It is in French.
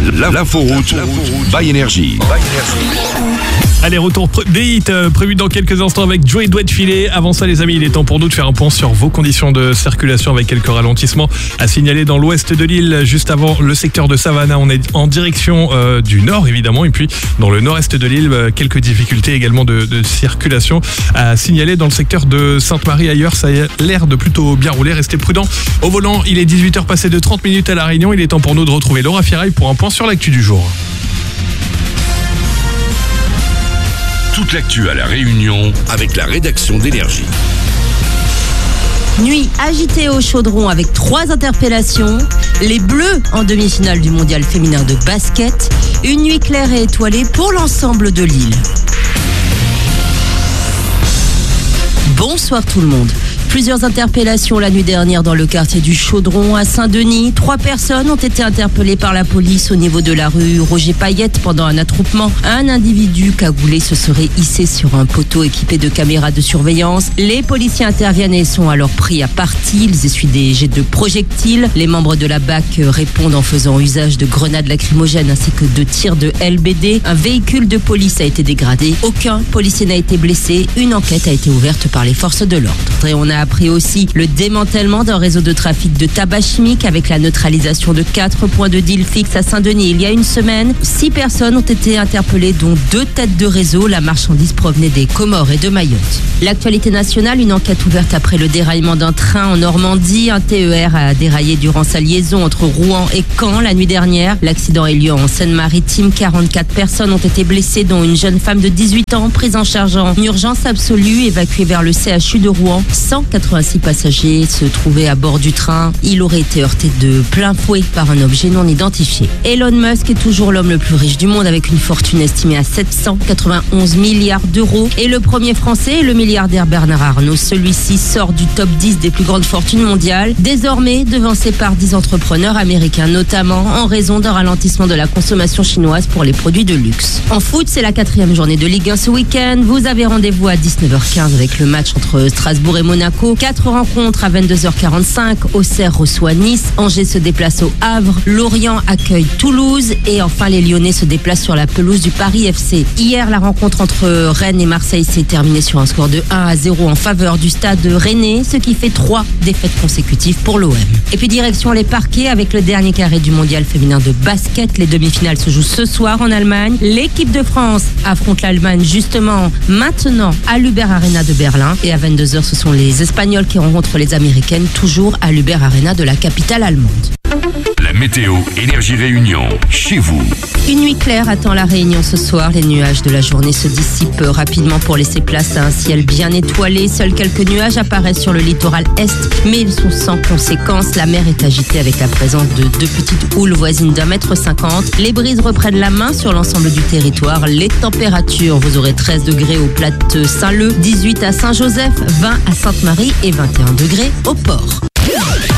L'inforoute by Énergie. Allez, retour des hits prévu dans quelques instants avec Joey doit filer. Avant ça, les amis, il est temps pour nous de faire un point sur vos conditions de circulation avec quelques ralentissements à signaler dans l'ouest de l'île. Juste avant le secteur de Savannah, on est en direction du nord évidemment, et puis dans le nord-est de l'île, quelques difficultés également de circulation à signaler dans le secteur de Sainte-Marie. Ailleurs, ça a l'air de plutôt bien rouler. Restez prudents au volant. Il est 18h passé de 30 minutes à La Réunion. Il est temps pour nous de retrouver Laura Firail pour un point sur l'actu du jour. Toute l'actu à La Réunion avec la rédaction d'Énergie. Nuit agitée au Chaudron avec 3 interpellations. Les Bleus en demi-finale du mondial féminin de basket. Une nuit claire et étoilée pour l'ensemble de l'île. Bonsoir tout le monde. Plusieurs interpellations la nuit dernière dans le quartier du Chaudron à Saint-Denis. 3 personnes ont été interpellées par la police au niveau de la rue Roger Payette pendant un attroupement. Un individu cagoulé se serait hissé sur un poteau équipé de caméras de surveillance. Les policiers interviennent et sont alors pris à partie. Ils essuient des jets de projectiles. Les membres de la BAC répondent en faisant usage de grenades lacrymogènes ainsi que de tirs de LBD. Un véhicule de police a été dégradé. Aucun policier n'a été blessé. Une enquête a été ouverte par les forces de l'ordre. Et on a appris aussi le démantèlement d'un réseau de trafic de tabac chimique avec la neutralisation de 4 points de deal fixes à Saint-Denis. Il y a une semaine, 6 personnes ont été interpellées, dont 2 têtes de réseau. La marchandise provenait des Comores et de Mayotte. L'actualité nationale, une enquête ouverte après le déraillement d'un train en Normandie. Un TER a déraillé durant sa liaison entre Rouen et Caen la nuit dernière. L'accident a eu lieu en Seine-Maritime. 44 personnes ont été blessées, dont une jeune femme de 18 ans prise en charge en urgence absolue, évacuée vers le CHU de Rouen. 186 passagers se trouvaient à bord du train. Il aurait été heurté de plein fouet par un objet non identifié. Elon Musk est toujours l'homme le plus riche du monde avec une fortune estimée à 791 milliards d'euros. Et le premier français est le milliardaire Bernard Arnault. Celui-ci sort du top 10 des plus grandes fortunes mondiales, désormais devancé par 10 entrepreneurs américains, notamment en raison d'un ralentissement de la consommation chinoise pour les produits de luxe. En foot, c'est la 4e journée de Ligue 1 ce week-end. Vous avez rendez-vous à 19h15 avec le match entre Strasbourg et Monaco. 4 rencontres à 22h45. Auxerre reçoit Nice. Angers se déplace au Havre. Lorient accueille Toulouse. Et enfin, les Lyonnais se déplacent sur la pelouse du Paris FC. Hier, la rencontre entre Rennes et Marseille s'est terminée sur un score de 1-0 en faveur du stade rennais, ce qui fait 3 défaites consécutives pour l'OM. Et puis direction les parquets avec le dernier carré du mondial féminin de basket. Les demi-finales se jouent ce soir en Allemagne. L'équipe de France affronte l'Allemagne justement maintenant à l'Uber Arena de Berlin. Et à 22h, ce sont les Espagnols qui rencontrent les Américaines, toujours à l'Uber Arena de la capitale allemande. La météo Énergie Réunion, chez vous. Une nuit claire attend La Réunion ce soir. Les nuages de la journée se dissipent rapidement pour laisser place à un ciel bien étoilé. Seuls quelques nuages apparaissent sur le littoral est, mais ils sont sans conséquence. La mer est agitée avec la présence de 2 petites houles voisines d'1,50 m. Les brises reprennent la main sur l'ensemble du territoire. Les températures, vous aurez 13 degrés au Platte Saint-Leu, 18 à Saint-Joseph, 20 à Sainte-Marie et 21 degrés au Port.